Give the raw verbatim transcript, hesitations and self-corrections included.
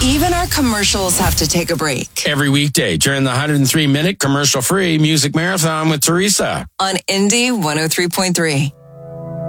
Even our commercials have to take a break. Every weekday during the one hundred three minute commercial-free music marathon with Teresa. On Indie one oh three point three.